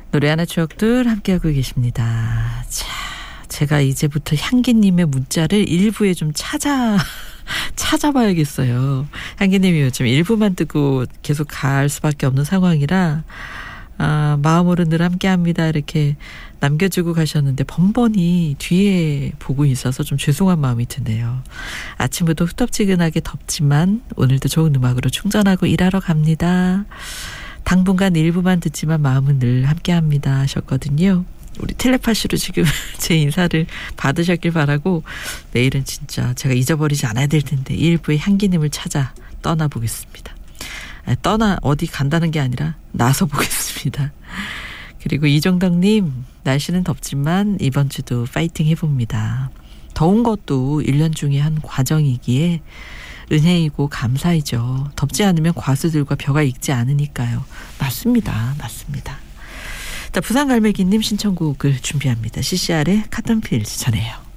노래 하나 추억들 함께하고 계십니다. 자, 제가 이제부터 향기님의 문자를 일부에 좀 찾아봐야겠어요. 향기님이 요즘 일부만 뜨고 계속 갈 수밖에 없는 상황이라 마음으로 늘 함께합니다 이렇게 남겨주고 가셨는데 번번이 뒤에 보고 있어서 좀 죄송한 마음이 드네요. 아침부터 후텁지근하게 덥지만 오늘도 좋은 음악으로 충전하고 일하러 갑니다. 당분간 일부만 듣지만 마음은 늘 함께합니다 하셨거든요. 우리 텔레파시로 지금 제 인사를 받으셨길 바라고 내일은 진짜 제가 잊어버리지 않아야 될 텐데 일부의 향기님을 찾아 떠나보겠습니다. 어디 간다는 게 아니라 나서 보겠습니다. 그리고 이종덕님, 날씨는 덥지만 이번 주도 파이팅 해봅니다. 더운 것도 1년 중에 한 과정이기에 은혜이고 감사이죠. 덥지 않으면 과수들과 벼가 익지 않으니까요. 맞습니다. 맞습니다. 자, 부산갈매기님 신청곡을 준비합니다. CCR의 카튼필즈 전해요.